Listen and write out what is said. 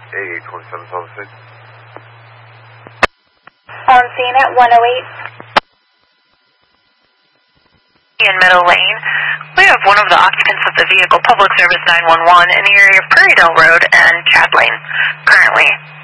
2776. On scene at 108. In Meadow Lane, we have one of the occupants of the vehicle, Public Service 911, in the area of Prairiedale Road and Chad Lane, currently.